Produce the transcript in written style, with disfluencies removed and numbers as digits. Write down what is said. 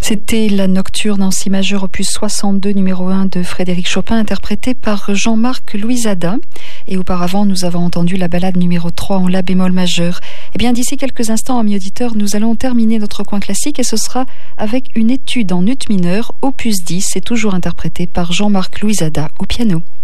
C'était la nocturne en si majeur opus 62 numéro 1 de Frédéric Chopin, interprétée par Jean-Marc Louisada. Et auparavant, nous avons entendu la ballade numéro 3 en la bémol majeur. Eh bien, d'ici quelques instants, amis auditeurs, nous allons terminer notre coin classique et ce sera avec une étude en ut mineur, opus 10, et toujours interprétée par Jean-Marc Louisada au piano.